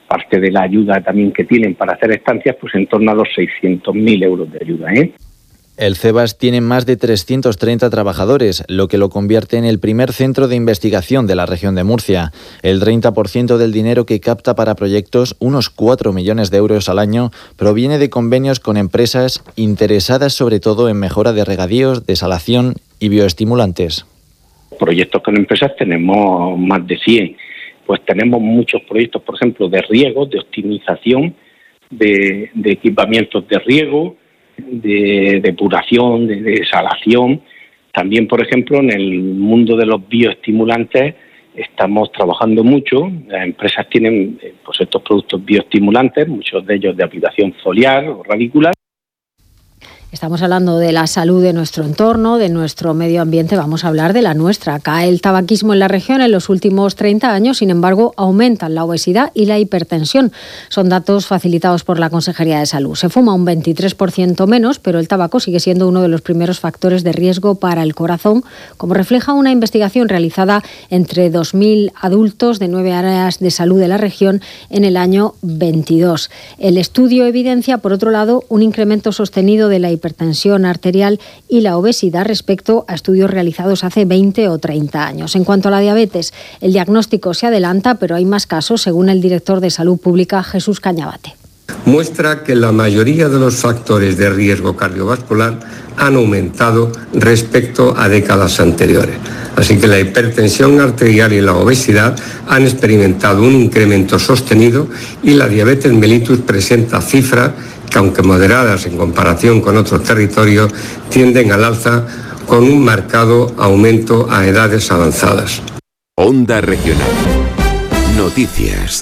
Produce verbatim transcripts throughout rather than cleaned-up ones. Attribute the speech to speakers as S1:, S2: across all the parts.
S1: parte de la ayuda también que tienen para hacer estancias, pues en torno a los seiscientos mil euros de ayuda, ¿eh?
S2: El CEBAS tiene más de trescientos treinta trabajadores, lo que lo convierte en el primer centro de investigación de la región de Murcia. El treinta por ciento del dinero que capta para proyectos, unos cuatro millones de euros al año, proviene de convenios con empresas interesadas sobre todo en mejora de regadíos, desalación y bioestimulantes.
S1: Proyectos con empresas tenemos más de cien. Pues tenemos muchos proyectos, por ejemplo, de riego, de optimización, de, de equipamientos de riego, de depuración, de desalación. También, por ejemplo, en el mundo de los bioestimulantes estamos trabajando mucho. Las empresas tienen pues estos productos bioestimulantes, muchos de ellos de aplicación foliar o radicular.
S3: Estamos hablando de la salud de nuestro entorno, de nuestro medio ambiente, vamos a hablar de la nuestra. Cae el tabaquismo en la región en los últimos treinta años, sin embargo, aumentan la obesidad y la hipertensión. Son datos facilitados por la Consejería de Salud. Se fuma un veintitrés por ciento menos, pero el tabaco sigue siendo uno de los primeros factores de riesgo para el corazón, como refleja una investigación realizada entre dos mil adultos de nueve áreas de salud de la región en el año veintidós. El estudio evidencia, por otro lado, un incremento sostenido de la hipertensión arterial y la obesidad respecto a estudios realizados hace veinte o treinta años. En cuanto a la diabetes, el diagnóstico se adelanta, pero hay más casos, según el director de Salud Pública, Jesús Cañabate.
S4: Muestra que la mayoría de los factores de riesgo cardiovascular han aumentado respecto a décadas anteriores. Así que la hipertensión arterial y la obesidad han experimentado un incremento sostenido y la diabetes mellitus presenta cifras que, aunque moderadas en comparación con otros territorios, tienden al alza con un marcado aumento a edades avanzadas.
S5: Onda Regional. Noticias.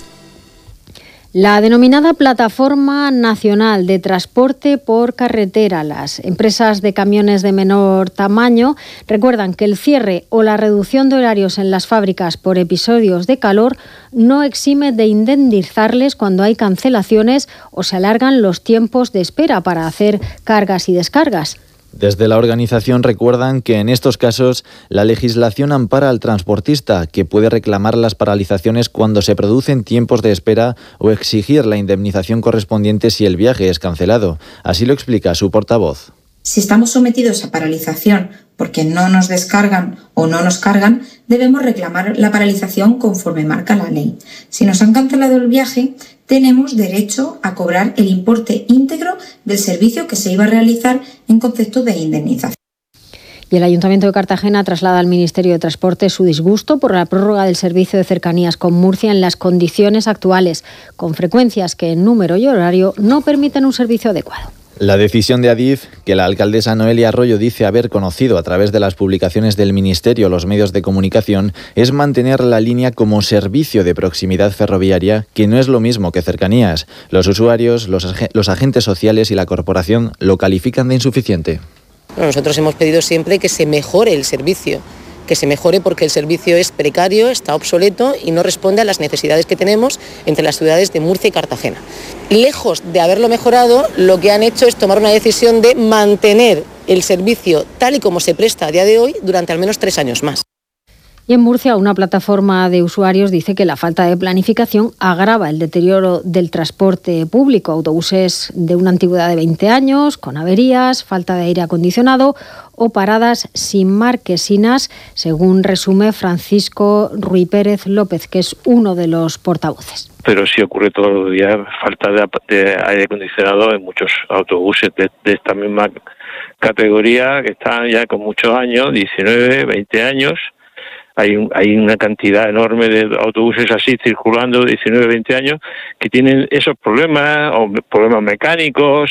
S3: La denominada Plataforma Nacional de Transporte por Carretera, las empresas de camiones de menor tamaño, recuerdan que el cierre o la reducción de horarios en las fábricas por episodios de calor no exime de indemnizarles cuando hay cancelaciones o se alargan los tiempos de espera para hacer cargas y descargas.
S2: Desde la organización recuerdan que en estos casos la legislación ampara al transportista, que puede reclamar las paralizaciones cuando se producen tiempos de espera o exigir la indemnización correspondiente si el viaje es cancelado. Así lo explica su portavoz.
S6: Si estamos sometidos a paralización porque no nos descargan o no nos cargan, debemos reclamar la paralización conforme marca la ley. Si nos han cancelado el viaje, tenemos derecho a cobrar el importe íntegro del servicio que se iba a realizar en concepto de indemnización.
S3: Y el Ayuntamiento de Cartagena traslada al Ministerio de Transporte su disgusto por la prórroga del servicio de cercanías con Murcia en las condiciones actuales, con frecuencias que en número y horario no permiten un servicio adecuado.
S2: La decisión de Adif, que la alcaldesa Noelia Arroyo dice haber conocido a través de las publicaciones del Ministerio o los medios de comunicación, es mantener la línea como servicio de proximidad ferroviaria, que no es lo mismo que cercanías. Los usuarios, los, ag- los agentes sociales y la corporación lo califican de insuficiente.
S7: Bueno, nosotros hemos pedido siempre que se mejore el servicio, que se mejore porque el servicio es precario, está obsoleto y no responde a las necesidades que tenemos entre las ciudades de Murcia y Cartagena. Lejos de haberlo mejorado, lo que han hecho es tomar una decisión de mantener el servicio tal y como se presta a día de hoy durante al menos tres años más.
S3: Y en Murcia, una plataforma de usuarios dice que la falta de planificación agrava el deterioro del transporte público. Autobuses de una antigüedad de veinte años, con averías, falta de aire acondicionado o paradas sin marquesinas, según resume Francisco Ruy Pérez López, que es uno de los portavoces.
S8: Pero sí ocurre todos los días falta de, de aire acondicionado en muchos autobuses de, de esta misma categoría, que están ya con muchos años, diecinueve, veinte años. Hay, un, hay una cantidad enorme de autobuses así circulando, diecinueve, veinte años, que tienen esos problemas, o problemas mecánicos.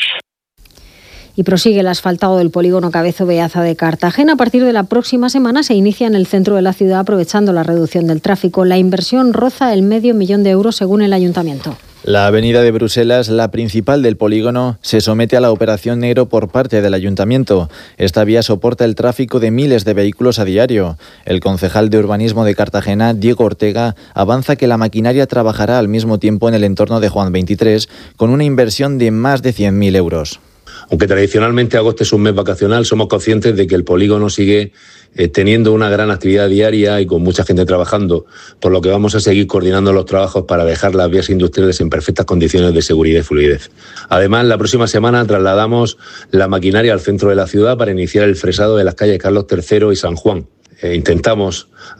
S3: Y prosigue el asfaltado del polígono Cabezo Beaza de Cartagena. A partir de la próxima semana se inicia en el centro de la ciudad, aprovechando la reducción del tráfico. La inversión roza el medio millón de euros, según el ayuntamiento.
S2: La avenida de Bruselas, la principal del polígono, se somete a la operación negro por parte del ayuntamiento. Esta vía soporta el tráfico de miles de vehículos a diario. El concejal de urbanismo de Cartagena, Diego Ortega, avanza que la maquinaria trabajará al mismo tiempo en el entorno de Juan veintitrés, con una inversión de más de cien mil euros.
S9: Aunque tradicionalmente agosto es un mes vacacional, somos conscientes de que el polígono sigue eh, teniendo una gran actividad diaria y con mucha gente trabajando, por lo que vamos a seguir coordinando los trabajos para dejar las vías industriales en perfectas condiciones de seguridad y fluidez. Además, la próxima semana trasladamos la maquinaria al centro de la ciudad para iniciar el fresado de las calles Carlos tercero y San Juan. Eh, intentamos